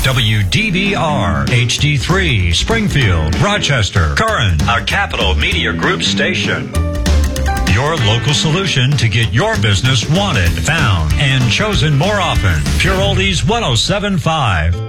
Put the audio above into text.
WDVR, HD3, Springfield, Rochester, Curran, a Capital Media Group station. Your local solution to get your business wanted, found, and chosen more often. Pure Oldies 107.5.